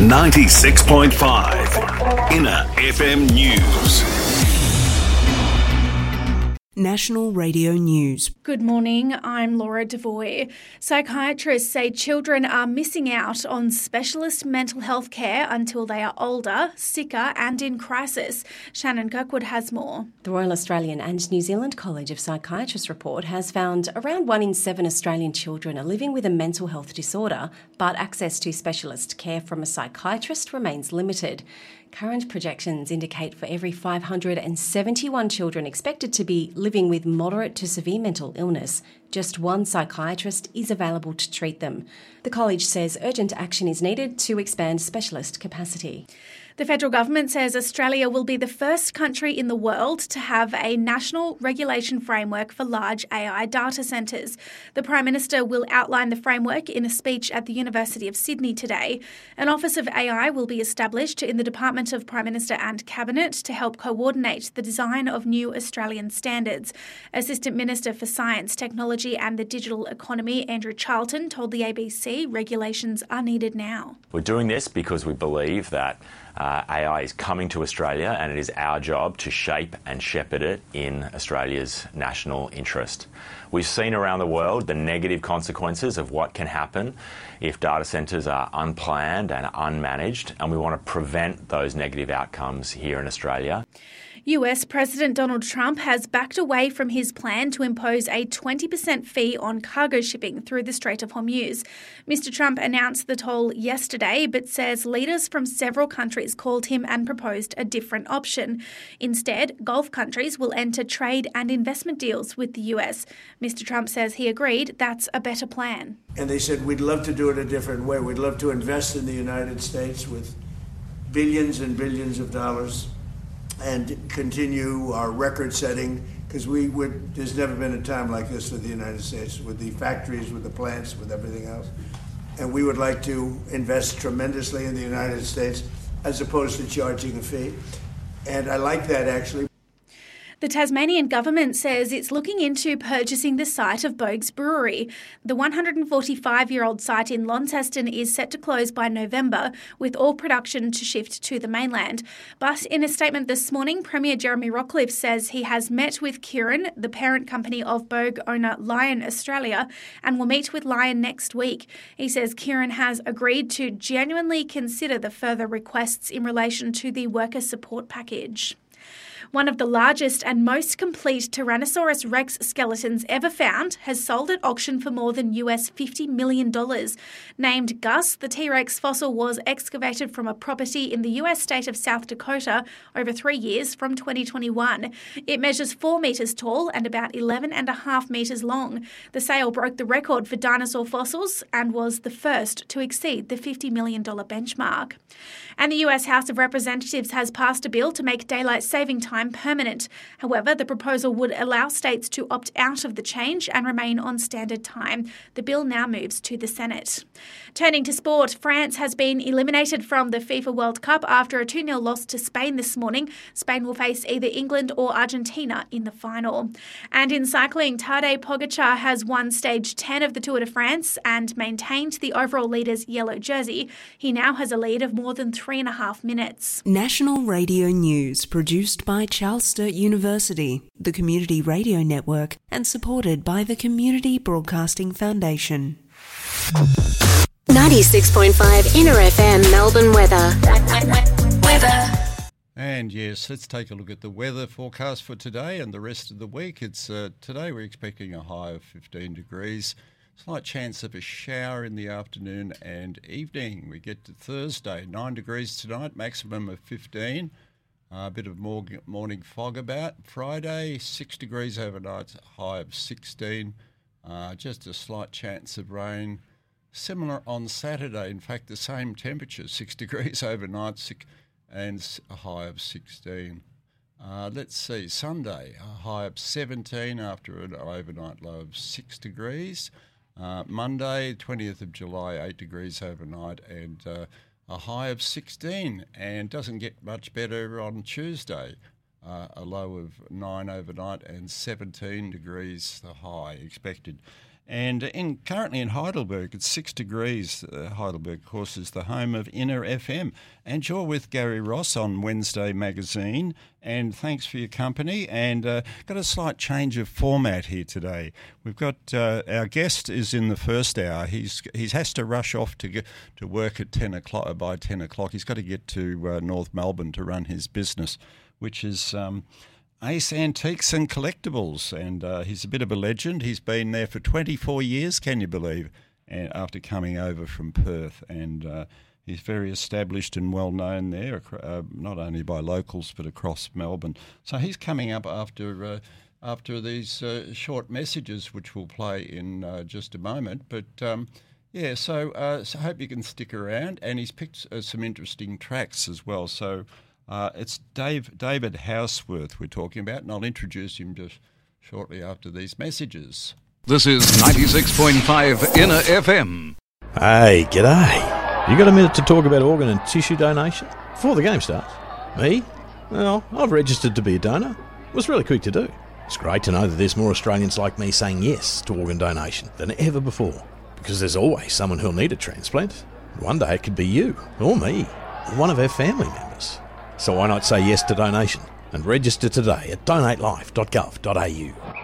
96.5 Inner FM News. National Radio News. Good morning, I'm Laura Devoy. Psychiatrists say children are missing out on specialist mental health care until they are older, sicker and in crisis. Shannon Kirkwood has more. The Royal Australian and New Zealand College of Psychiatrists report has found around 1 in 7 Australian children are living with a mental health disorder, but access to specialist care from a psychiatrist remains limited. Current projections indicate for every 571 children expected to be living with moderate to severe mental illness, just one psychiatrist is available to treat them. The college says urgent action is needed to expand specialist capacity. The federal government says Australia will be the first country in the world to have a national regulation framework for large AI data centres. The Prime Minister will outline the framework in a speech at the University of Sydney today. An Office of AI will be established in the Department of Prime Minister and Cabinet to help coordinate the design of new Australian standards. Assistant Minister for Science, Technology and the Digital Economy, Andrew Charlton, told the ABC regulations are needed now. We're doing this because we believe that AI is coming to Australia and it is our job to shape and shepherd it in Australia's national interest. We've seen around the world the negative consequences of what can happen if data centres are unplanned and unmanaged, and we want to prevent those negative outcomes here in Australia. US President Donald Trump has backed away from his plan to impose a 20% fee on cargo shipping through the Strait of Hormuz. Mr. Trump announced the toll yesterday, but says leaders from several countries called him and proposed a different option. Instead, Gulf countries will enter trade and investment deals with the US. Mr. Trump says he agreed that's a better plan. And they said, we'd love to do it a different way. We'd love to invest in the United States with billions and billions of dollars and continue our record setting, because there's never been a time like this for the United States, with the factories, with the plants, with everything else. And we would like to invest tremendously in the United States as opposed to charging a fee. And I like that, actually. The Tasmanian government says it's looking into purchasing the site of Boag's Brewery. The 145-year-old site in Launceston is set to close by November, with all production to shift to the mainland. But in a statement this morning, Premier Jeremy Rockliff says he has met with Kirin, the parent company of Boag owner Lion Australia, and will meet with Lion next week. He says Kirin has agreed to genuinely consider the further requests in relation to the worker support package. One of the largest and most complete Tyrannosaurus rex skeletons ever found has sold at auction for more than US $50 million. Named Gus, the T-Rex fossil was excavated from a property in the US state of South Dakota over 3 years from 2021. It measures 4 metres tall and about 11.5 metres long. The sale broke the record for dinosaur fossils and was the first to exceed the $50 million benchmark. And the US House of Representatives has passed a bill to make daylight saving time permanent. However, the proposal would allow states to opt out of the change and remain on standard time. The bill now moves to the Senate. Turning to sport, France has been eliminated from the FIFA World Cup after a 2-0 loss to Spain this morning. Spain will face either England or Argentina in the final. And in cycling, Tadej Pogacar has won stage 10 of the Tour de France and maintained the overall leader's yellow jersey. He now has a lead of more than 3.5 minutes. National Radio News, produced by Charles Sturt University, the Community Radio Network, and supported by the Community Broadcasting Foundation. 96.5 Inner FM Melbourne weather. And yes, let's take a look at the weather forecast for today and the rest of the week. It's today we're expecting a high of 15 degrees. Slight chance of a shower in the afternoon and evening. We get to Thursday, 9 degrees tonight, maximum of 15. A bit of morning fog about. Friday, 6 degrees overnight, high of 16. Just a slight chance of rain. Similar on Saturday, in fact, the same temperature, 6 degrees overnight and a high of 16. Let's see, Sunday, a high of 17 after an overnight low of 6 degrees. Monday, 20th of July, 8 degrees overnight and a high of 16, and doesn't get much better on Tuesday. A low of 9 overnight and 17 degrees the high expected. And currently in Heidelberg, it's 6 degrees. Heidelberg, of course, is the home of Inner FM. And you're with Gary Ross on Wednesday Magazine. And thanks for your company. And got a slight change of format here today. We've got our guest is in the first hour. He has to rush off to work at 10 o'clock. By 10 o'clock, he's got to get to North Melbourne to run his business, which is Ace Antiques and Collectibles, and he's a bit of a legend. He's been there for 24 years, can you believe, after coming over from Perth, and he's very established and well known there, not only by locals but across Melbourne. So he's coming up after these short messages, which we'll play in just a moment. But so I hope you can stick around, and he's picked some interesting tracks as well. So. It's David Houseworth we're talking about, and I'll introduce him just shortly after these messages. This is 96.5 Inner FM. Hey, g'day. You got a minute to talk about organ and tissue donation? Before the game starts. Me? Well, I've registered to be a donor. It was really quick to do. It's great to know that there's more Australians like me saying yes to organ donation than ever before, because there's always someone who'll need a transplant. One day it could be you, or me, or one of our family members. So why not say yes to donation and register today at donatelife.gov.au.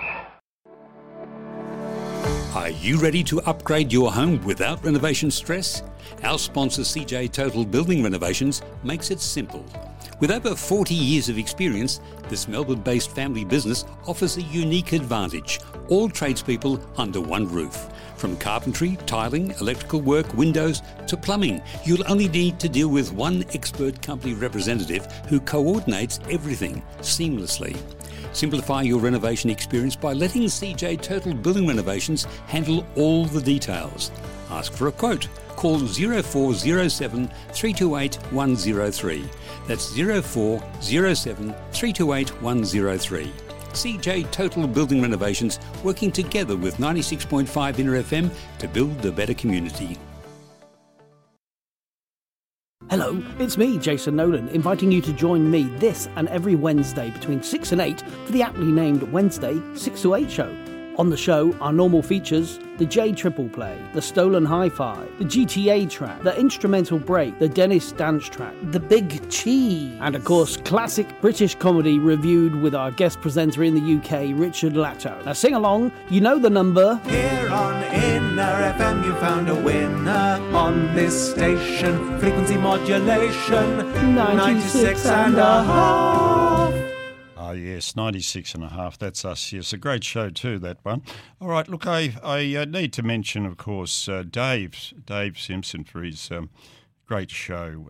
Are you ready to upgrade your home without renovation stress? Our sponsor CJ Total Building Renovations makes it simple. With over 40 years of experience, this Melbourne-based family business offers a unique advantage. All tradespeople under one roof. From carpentry, tiling, electrical work, windows to plumbing, you'll only need to deal with one expert company representative who coordinates everything seamlessly. Simplify your renovation experience by letting CJ Total Building Renovations handle all the details. Ask for a quote. Call 0407 328 103. That's 0407 328 103. CJ Total Building Renovations, working together with 96.5 Inner FM to build a better community. Hello, it's me, Jason Nolan, inviting you to join me this and every Wednesday between 6 and 8 for the aptly named Wednesday 6 to 8 show. On the show, our normal features: the J Triple Play, the Stolen Hi-Fi, the GTA track, the Instrumental Break, the Dennis Dance track, the Big Cheese, and of course, classic British comedy reviewed with our guest presenter in the UK, Richard Latto. Now sing along, you know the number. Here on Inner FM you found a winner on this station. Frequency modulation, 96 and a half. Oh, yes, 96.5, that's us. Yes, a great show too, that one. All right, look, I need to mention, of course, Dave Simpson for his great show,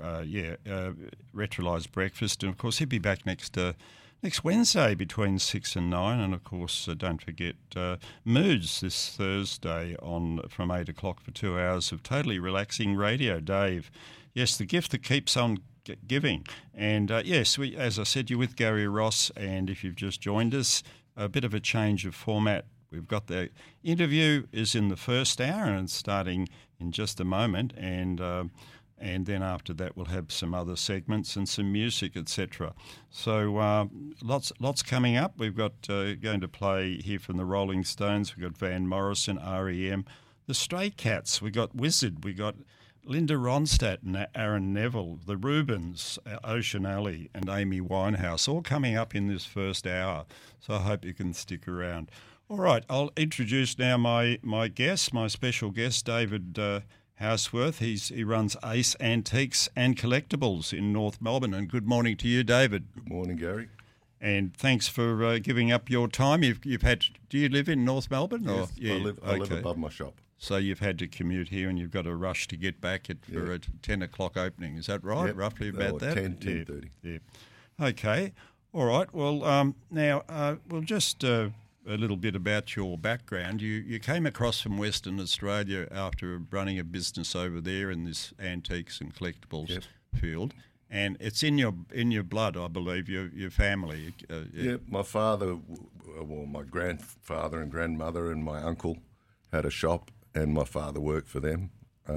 Retrolised Breakfast. And, of course, he'll be back next Wednesday between 6 and 9. And, of course, don't forget Moods this Thursday from 8 o'clock for 2 hours of totally relaxing radio. Dave, yes, the gift that keeps on giving. And yes, as I said, you're with Gary Ross, and if you've just joined us, a bit of a change of format. We've got the interview is in the first hour and it's starting in just a moment, and then after that we'll have some other segments and some music, etc. So lots coming up. We've got going to play here from the Rolling Stones. We've got Van Morrison, R.E.M., the Stray Cats. We've got Wizard. We've got Linda Ronstadt and Aaron Neville, the Rubens, Ocean Alley and Amy Winehouse, all coming up in this first hour. So I hope you can stick around. All right, I'll introduce now my guest, my special guest, David Houseworth. He runs Ace Antiques and Collectibles in North Melbourne. And good morning to you, David. Good morning, Gary. And thanks for giving up your time. You've had. Do you live in North Melbourne? Yes, or? Yeah, I live above my shop. So you've had to commute here and you've got to rush to get back for a 10 o'clock opening. Is that right? Yep. Roughly about that? 10:30. Yeah. Okay. All right. Well, now, we'll just a little bit about your background. You came across from Western Australia after running a business over there in this antiques and collectibles field. And it's in your blood, I believe, your family. Yeah, my father, my grandfather and grandmother and my uncle had a shop, and my father worked for them.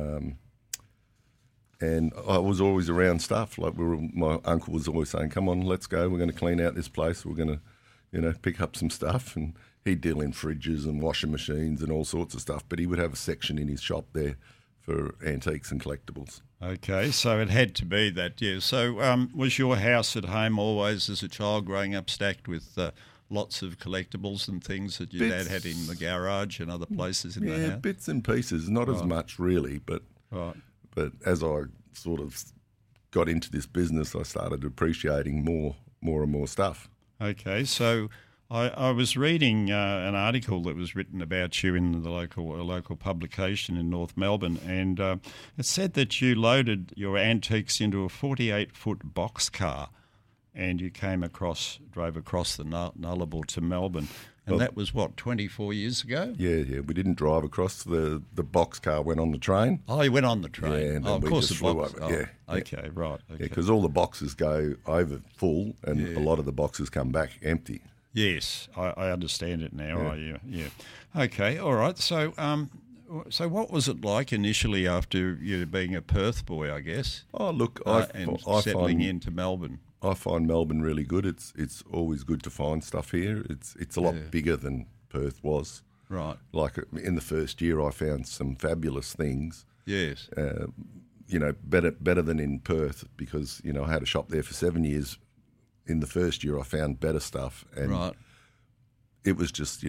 And I was always around stuff. Like my uncle was always saying, "Come on, let's go. We're going to clean out this place. We're going to pick up some stuff. And he'd deal in fridges and washing machines and all sorts of stuff, but he would have a section in his shop there for antiques and collectibles. Okay, so it had to be that, yeah. So was your house at home always as a child growing up stacked with lots of collectibles and things that your dad had in the garage and other places in the house? Yeah, bits and pieces, not as much really, but as I sort of got into this business, I started appreciating more and more stuff. Okay, so I was reading an article that was written about you in the local publication in North Melbourne, and it said that you loaded your antiques into a 48-foot box car, and you drove across the Nullarbor to Melbourne, and that was 24 years ago? Yeah. We didn't drive across. The box car went on the train. Oh, you went on the train. Yeah, and of course just the box. flew over. Yeah. Okay, right. Okay. Yeah, because all the boxes go over full, and a lot of the boxes come back empty. Yes, I understand it now. Yeah. Okay, all right. So, so what was it like initially after you being a Perth boy, I guess? Oh, look, and settling into Melbourne. I find Melbourne really good. It's always good to find stuff here. It's a lot bigger than Perth was. Right. Like in the first year, I found some fabulous things. Yes. Better than in Perth because I had a shop there for 7 years. In the first year, I found better stuff, and it was just,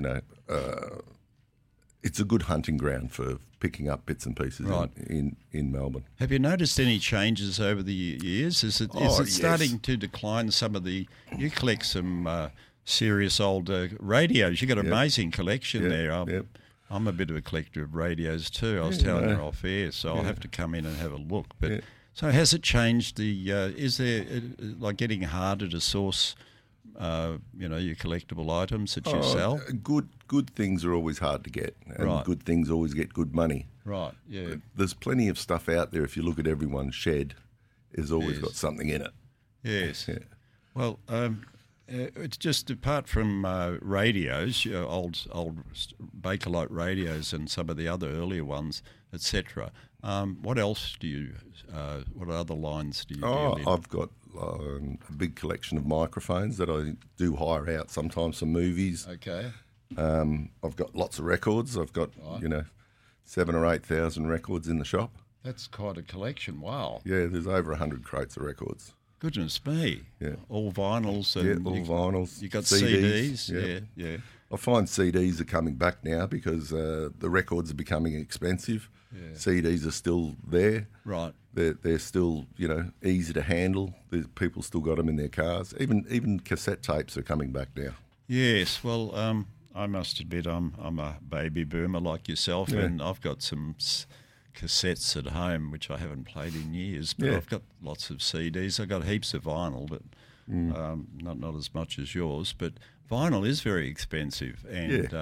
it's a good hunting ground for picking up bits and pieces in Melbourne. Have you noticed any changes over the years? Is it starting to decline? You collect some serious old radios. You've got an amazing collection there. I'm a bit of a collector of radios too. I was telling you off air, so I'll have to come in and have a look. But so has it changed? Is there like getting harder to source? Your collectible items that you sell? Good things are always hard to get, and good things always get good money. Right, yeah. But there's plenty of stuff out there. If you look at everyone's shed, it's always got something in it. Yes. Yeah. Well, it's just apart from radios, old Bakelite radios and some of the other earlier ones, etc. What else do you? What other lines do you deal in? I've got a big collection of microphones that I do hire out sometimes for movies. Okay. I've got lots of records. I've got 7,000 or 8,000 records in the shop. That's quite a collection. Wow. Yeah, there's over 100 crates of records. Goodness me. Yeah. All vinyls. And all vinyls. You got CDs. Yeah. I find CDs are coming back now because the records are becoming expensive. Yeah. CDs are still there. Right. They're still, easy to handle. People still got them in their cars. Even cassette tapes are coming back now. Yes. Well, I must admit I'm a baby boomer like yourself, and I've got some cassettes at home which I haven't played in years, but I've got lots of CDs. I've got heaps of vinyl, but not as much as yours. But vinyl is very expensive, and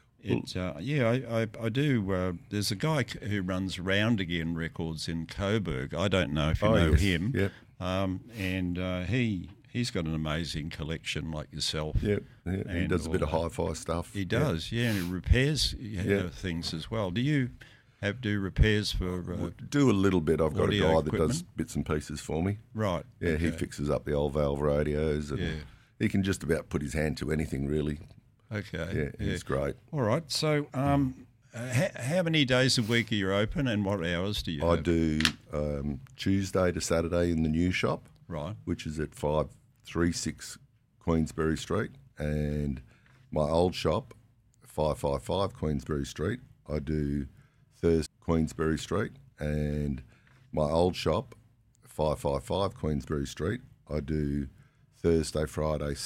I do. There's a guy who runs Round Again Records in Coburg. I don't know if you know him. Yep. And he's got an amazing collection like yourself. Yep. Yeah. He does a bit of hi-fi stuff. He does, and he repairs things as well. Do you do repairs for? Do a little bit. I've got a guy equipment? that does bits and pieces for me. Right. Yeah, okay. He fixes up the old valve radios, and he can just about put his hand to anything, really. Okay. Yeah, he's great. All right. So, how many days a week are you open, and what hours do you have? I do Tuesday to Saturday in the new shop, right, which is at 536 Queensberry Street, and my old shop, 555 Queensberry Street. I do Thursday Queensberry Street, and my old shop, 555 Queensberry Street. I do Thursday, Friday,